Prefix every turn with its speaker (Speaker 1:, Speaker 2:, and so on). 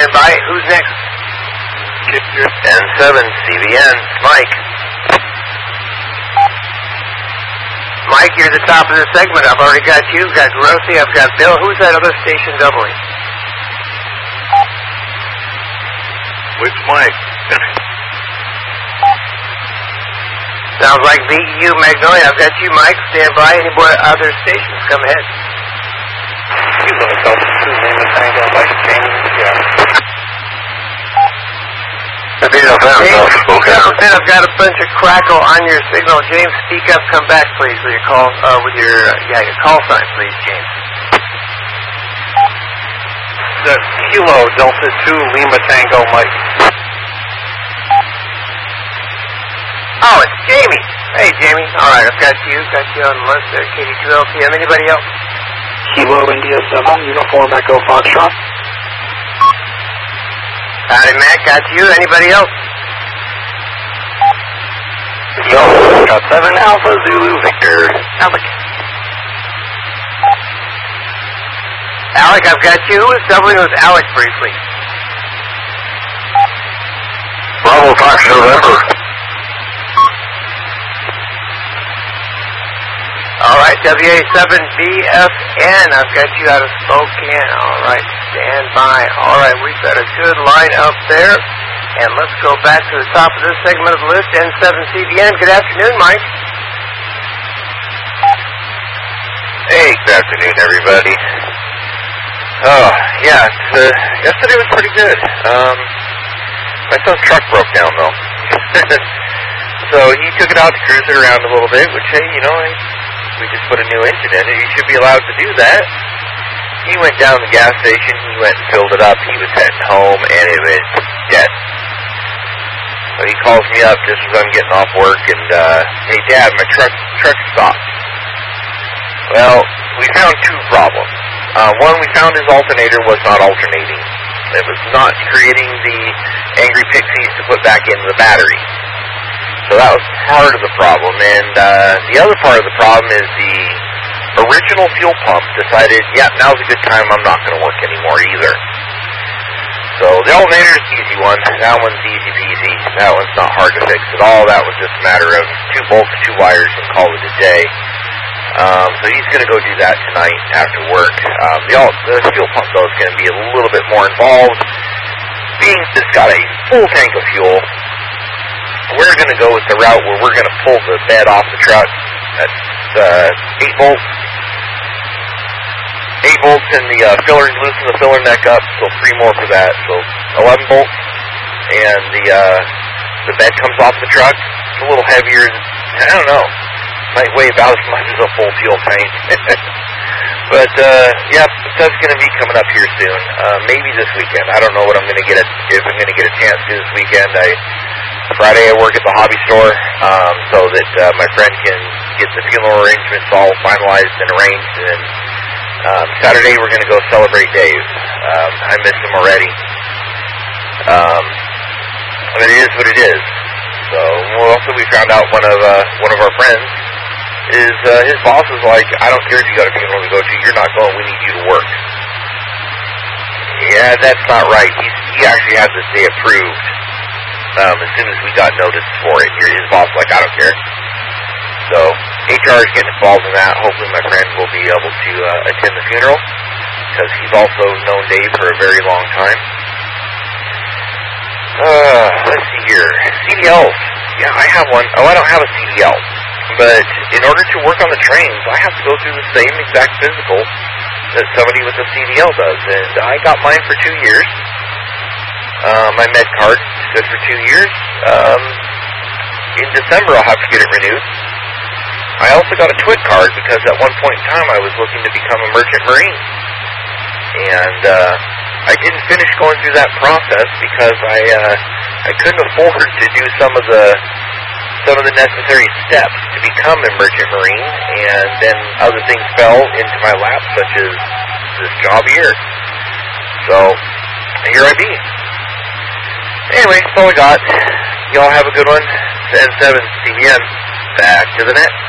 Speaker 1: By. Who's next? N7 CBN. Mike. Mike, you're the top of the segment. I've already got you. Got Grossi. I've got Bill. Who's that other station doubling?
Speaker 2: Which Mike?
Speaker 1: Sounds like VEU Magnolia. I've got you, Mike. Stand by. Any more other stations? Come ahead.
Speaker 2: Kilo Delta 2, Lima Tango, Mike, James, yeah.
Speaker 1: James, I've got a bunch of crackle on your signal. James, speak up. Come back, please, with your call, your call sign, please, James.
Speaker 2: Kilo Delta 2, Lima Tango, Mike.
Speaker 1: Oh, it's Jamie. Hey, Jamie. All right, I've got you on the list there. KD2LTM. Anybody else?
Speaker 3: Kilo India 7, Uniform Echo Foxtrot.
Speaker 1: Howdy, Matt. Got you. Anybody else?
Speaker 2: Yo, got 7 Alpha Zulu Victor.
Speaker 1: Alec. Alec, I've got you. Who was doubling with Alec briefly?
Speaker 2: Bravo Fox November.
Speaker 1: All right, WA7BFN. I've got you out of Spokane. All right, stand by. All right, we've got a good line up there. And let's go back to the top of this segment of the list, N7CBN. Good afternoon, Mike.
Speaker 2: Hey, good afternoon, everybody. Oh, yeah, yesterday was pretty good. My son's truck broke down, though. So he took it out to cruise it around a little bit, which, hey, you know, we just put a new engine in it. He should be allowed to do that. He went down to the gas station. He went and filled it up. He was heading home, and it was dead. So he calls me up just as I'm getting off work, and, hey, Dad, my truck stopped. Well, we found 2 problems. One, we found his alternator was not alternating. It was not creating the angry pixies to put back into the battery. So that was part of the problem. And the other part of the problem is the original fuel pump decided, yeah, now's a good time, I'm not going to work anymore either. So the alternator is the easy one. That one's easy peasy. That one's not hard to fix at all. That was just a matter of 2 bolts, 2 wires, and call it a day. So he's going to go do that tonight after work. The fuel pump, though, is going to be a little bit more involved. Being it's got a full tank of fuel, we're going to go with the route where we're going to pull the bed off the truck. That's 8 bolts. 8 bolts in the fillers, loosen the filler neck up, so 3 more for that. So 11 bolts, and the bed comes off the truck. It's a little heavier. I don't know. Might weigh about as much as a full fuel tank. But, yeah, that's going to be coming up here soon. Maybe this weekend. I don't know what I'm going to get if I'm going to get a chance to this weekend. Friday I work at the hobby store, so that my friend can get the funeral arrangements all finalized and arranged. And Saturday we're going to go celebrate Dave. I miss him already. But it is what it is. So also we found out one of our friends is his boss is like, I don't care if you got a funeral to go to, you're not going, we need you to work. Yeah, that's not right. He actually had this day approved as soon as we got notice for it. His boss was like, I don't care. So HR is getting involved in that. Hopefully my friend will be able to attend the funeral, because he's also known Dave for a very long time. Let's see here. CDLs. Yeah, I have one. Oh, I don't have a CDL. But in order to work on the trains, I have to go through the same exact physical that somebody with a CDL does. And I got mine for 2 years. My med card is good for 2 years. In December, I'll have to get it renewed. I also got a TWID card because at one point in time I was looking to become a merchant marine. And I didn't finish going through that process because I couldn't afford to do some of the necessary steps to become a merchant marine, and then other things fell into my lap, such as this job here. So here I be. Anyway, that's all I got. Y'all have a good one. N7 CBN. Back to the net.